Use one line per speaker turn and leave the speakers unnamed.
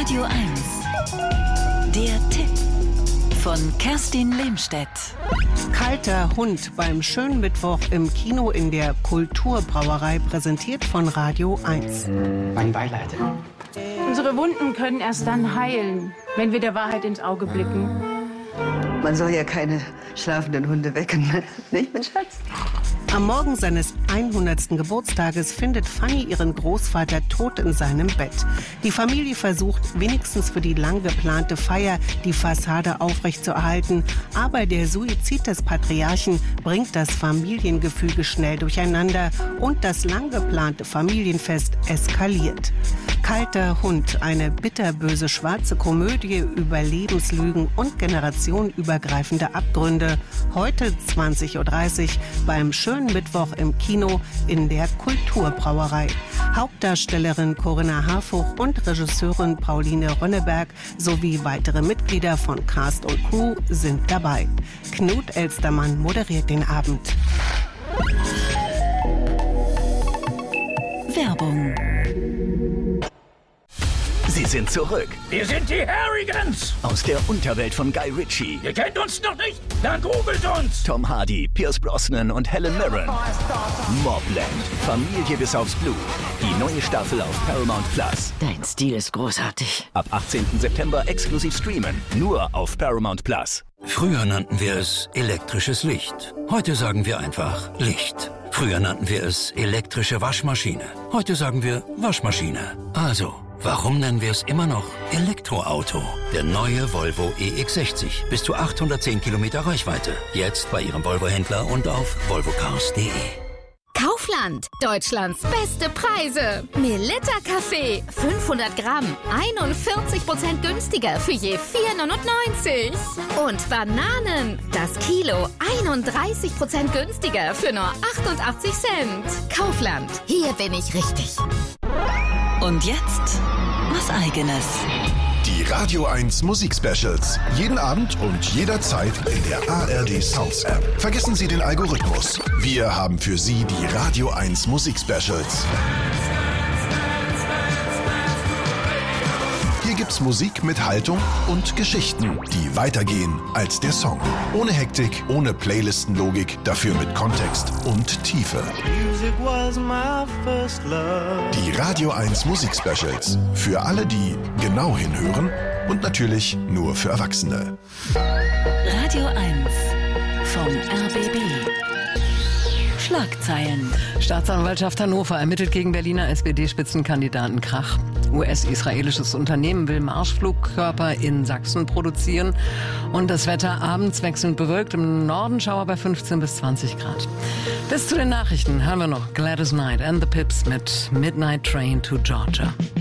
Radio 1. Der Tipp von Kerstin Lehmstedt.
Kalter Hund beim schönen Mittwoch im Kino in der Kulturbrauerei, präsentiert von Radio 1.
Mein Beileid.
Unsere Wunden können erst dann heilen, wenn wir der Wahrheit ins Auge blicken.
Man soll ja keine schlafenden Hunde wecken, nicht, mein Schatz?
Am Morgen seines 100. Geburtstages findet Fanny ihren Großvater tot in seinem Bett. Die Familie versucht, wenigstens für die lang geplante Feier die Fassade aufrechtzuerhalten. Aber der Suizid des Patriarchen bringt das Familiengefüge schnell durcheinander und das lang geplante Familienfest eskaliert. Kalter Hund, eine bitterböse schwarze Komödie über Lebenslügen und generationenübergreifende Abgründe. Heute 20.30 Uhr beim schönen Mittwoch im Kino in der Kulturbrauerei. Hauptdarstellerin Corinna Harfuch und Regisseurin Pauline Rönneberg sowie weitere Mitglieder von Cast und Crew sind dabei. Knut Elstermann moderiert den Abend.
Werbung.
Sie sind zurück.
Wir sind die Harrigans.
Aus der Unterwelt von Guy Ritchie.
Ihr kennt uns noch nicht? Dann googelt uns.
Tom Hardy, Pierce Brosnan und Helen Mirren. Mobland. Familie bis aufs Blut. Die neue Staffel auf Paramount Plus.
Dein Stil ist großartig.
Ab 18. September exklusiv streamen. Nur auf Paramount Plus.
Früher nannten wir es elektrisches Licht. Heute sagen wir einfach Licht. Früher nannten wir es elektrische Waschmaschine. Heute sagen wir Waschmaschine. Also, warum nennen wir es immer noch Elektroauto? Der neue Volvo EX60. Bis zu 810 Kilometer Reichweite. Jetzt bei Ihrem Volvo-Händler und auf volvocars.de.
Kaufland. Deutschlands beste Preise. Melitta Kaffee. 500 Gramm. 41% günstiger für je 4,99. Und Bananen. Das Kilo. 31% günstiger für nur 88 Cent. Kaufland. Hier bin ich richtig.
Und jetzt was Eigenes.
Die Radio 1 Musik-Specials. Jeden Abend und jederzeit in der ARD Sounds App. Vergessen Sie den Algorithmus. Wir haben für Sie die Radio 1 Musik-Specials. Hier gibt's Musik mit Haltung und Geschichten, die weitergehen als der Song. Ohne Hektik, ohne Playlistenlogik, dafür mit Kontext und Tiefe. Die Radio 1 Musik-Specials. Für alle, die genau hinhören und natürlich nur für Erwachsene.
Radio 1 vom RBB. Schlagzeilen.
Staatsanwaltschaft Hannover ermittelt gegen Berliner SPD-Spitzenkandidaten Krach. US-israelisches Unternehmen will Marschflugkörper in Sachsen produzieren. Und das Wetter abends wechselnd bewölkt, im Norden Schauer bei 15 bis 20 Grad. Bis zu den Nachrichten hören wir noch Gladys Knight and the Pips mit Midnight Train to Georgia.